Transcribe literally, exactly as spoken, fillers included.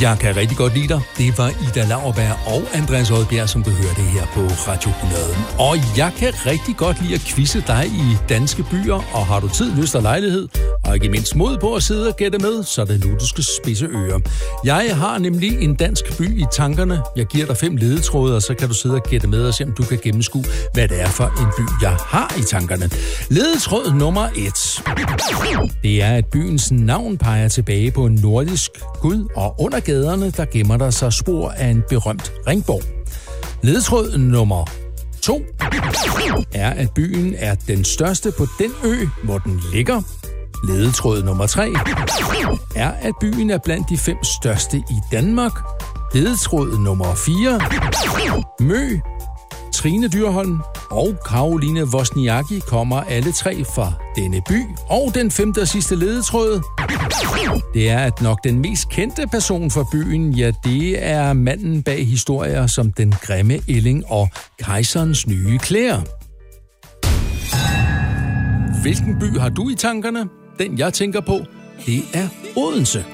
Jeg kan rigtig godt lide dig. Det var Ida Lauerberg og Andreas Odbjerg, som du hørte her på Radio hundrede. Og jeg kan rigtig godt lide at quizze dig i danske byer, og har du tid, lyst og lejlighed, og ikke mindst mod på at sidde og gætte med, så er det nu, du skal spidse ører. Jeg har nemlig en dansk by i tankerne. Jeg giver dig fem ledetråde, og så kan du sidde og gætte med og se, om du kan gennemskue, hvad det er for en by, jeg har i tankerne. Ledetråd nummer et. Det er, at byens navn peger tilbage på en nordisk gud, og under gaderne, der gemmer der sig spor af en berømt ringborg. Ledetråd nummer to er, at byen er den største på den ø, hvor den ligger. Ledetråd nummer tre er, at byen er blandt de fem største i Danmark. Ledetråd nummer fire. Mø, Trine Dyrholm og Karoline Wozniacki kommer alle tre fra denne by. Og den femte og sidste ledetråd, det er, at nok den mest kendte person for byen, ja, det er manden bag historier som Den Grimme Ælling og Kejserens Nye Klæder. Hvilken by har du i tankerne? Den jeg tænker på, det er Odense.